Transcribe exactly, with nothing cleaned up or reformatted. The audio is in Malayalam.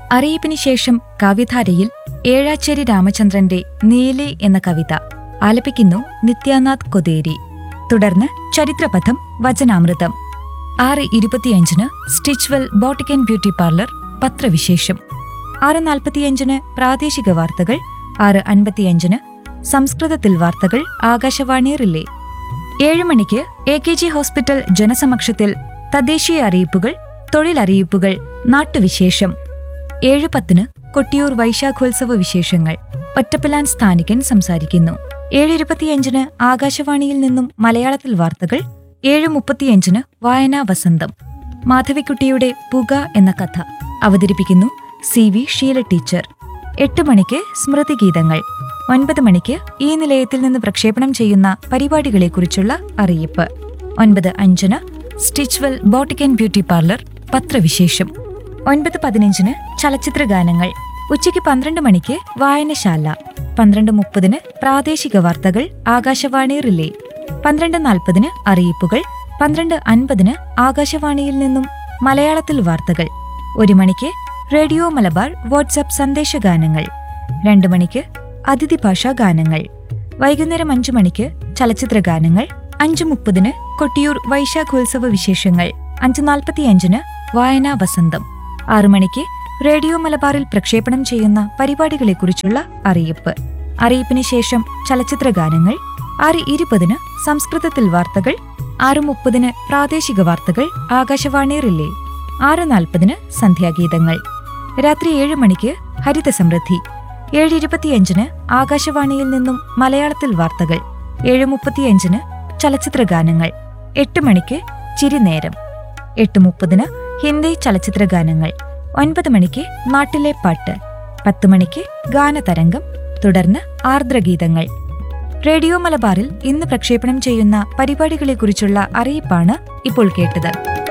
അറിയിപ്പിന് ശേഷം കാവ്യധാരയിൽ ഏഴാച്ചേരി രാമചന്ദ്രന്റെ നീലി എന്ന കവിത ആലപിക്കുന്നു നിത്യാനാഥ് കൊതേരി. തുടർന്ന് ചരിത്രപഥം വചനാമൃതം. ആറ് ഇരുപത്തിയഞ്ചിന് Stitchwell boutique and beauty parlour പത്രവിശേഷം. ആറ് നാൽപ്പത്തിയഞ്ചിന് പ്രാദേശിക വാർത്തകൾ. ആറ് അൻപത്തിയഞ്ചിന് സംസ്കൃതത്തിൽ വാർത്തകൾ ആകാശവാണി റിലേ. ഏഴ് മണിക്ക് എ കെ ജി ഹോസ്പിറ്റൽ ജനസമക്ഷത്തിൽ തദ്ദേശീയ അറിയിപ്പുകൾ, തൊഴിലറിയിപ്പുകൾ, നാട്ടുവിശേഷം. ഏഴ് പത്തിന് കൊട്ടിയൂർ വൈശാഖോത്സവ വിശേഷങ്ങൾ. ഒറ്റപ്പിലാൻ സ്ഥാനികൻ സംസാരിക്കുന്നു. ഏഴ് ഇരുപത്തിയഞ്ചിന് ആകാശവാണിയിൽ നിന്നും മലയാളത്തിൽ വാർത്തകൾ. ഏഴ് മുപ്പത്തിയഞ്ചിന് വായനാ വസന്തം. മാധവിക്കുട്ടിയുടെ പുക എന്ന കഥ അവതരിപ്പിക്കുന്നു സി വി ഷീല ടീച്ചർ. എട്ട് മണിക്ക് സ്മൃതിഗീതങ്ങൾ. ഒൻപത് മണിക്ക് ഈ നിലയത്തിൽ നിന്ന് പ്രക്ഷേപണം ചെയ്യുന്ന പരിപാടികളെക്കുറിച്ചുള്ള അറിയിപ്പ്. ഒൻപത് അഞ്ചിന് Stitchwell boutique and beauty parlour പത്രവിശേഷം. ഒൻപത് പതിനഞ്ചിന് ചലച്ചിത്ര ഗാനങ്ങൾ. ഉച്ചയ്ക്ക് പന്ത്രണ്ട് മണിക്ക് വായനശാല. പന്ത്രണ്ട് മുപ്പതിന് പ്രാദേശിക വാർത്തകൾ ആകാശവാണി റിലേ. പന്ത്രണ്ട് നാൽപ്പതിന് അറിയിപ്പുകൾ. പന്ത്രണ്ട് അൻപതിന് ആകാശവാണിയിൽ നിന്നും മലയാളത്തിൽ വാർത്തകൾ. ഒരു മണിക്ക് റേഡിയോ മലബാർ വാട്സ്ആപ്പ് സന്ദേശഗാനങ്ങൾ. രണ്ടു മണിക്ക് അതിഥി ഭാഷാ ഗാനങ്ങൾ. വൈകുന്നേരം അഞ്ചു മണിക്ക് ചലച്ചിത്ര ഗാനങ്ങൾ. അഞ്ചു മുപ്പതിന് കൊട്ടിയൂർ വൈശാഖോത്സവ വിശേഷങ്ങൾ. അഞ്ചു നാൽപ്പത്തിയഞ്ചിന് വായനാ വസന്തം. ആറു മണിക്ക് റേഡിയോ മലബാറിൽ പ്രക്ഷേപണം ചെയ്യുന്ന പരിപാടികളെക്കുറിച്ചുള്ള അറിയിപ്പ്. അറിയിപ്പിന് ശേഷം ചലച്ചിത്ര ഗാനങ്ങൾ. ആറ് ഇരുപതിന് സംസ്കൃതത്തിൽ വാർത്തകൾ. ആറ് മുപ്പതിന് പ്രാദേശിക വാർത്തകൾ ആകാശവാണി റിലേ. ആറ് നാൽപ്പതിന് സന്ധ്യാഗീതങ്ങൾ. രാത്രി ഏഴ് മണിക്ക് ഹരിത സമൃദ്ധി. ഏഴ് ഇരുപത്തിയഞ്ചിന് ആകാശവാണിയിൽ നിന്നും മലയാളത്തിൽ വാർത്തകൾ. ഏഴ് മുപ്പത്തിയഞ്ചിന് ചലച്ചിത്ര ഗാനങ്ങൾ. എട്ട് മണിക്ക് ചിരിനേരം. എട്ട് മുപ്പതിന് ഹിന്ദി ചലച്ചിത്ര ഗാനങ്ങൾ. ഒൻപത് മണിക്ക് നാട്ടിലെ പാട്ട്. പത്ത് മണിക്ക് ഗാനതരംഗം. തുടർന്ന് ആർദ്രഗീതങ്ങൾ. റേഡിയോ മലബാറിൽ ഇന്ന് പ്രക്ഷേപണം ചെയ്യുന്ന പരിപാടികളെക്കുറിച്ചുള്ള അറിയിപ്പാണ് ഇപ്പോൾ കേട്ടത്.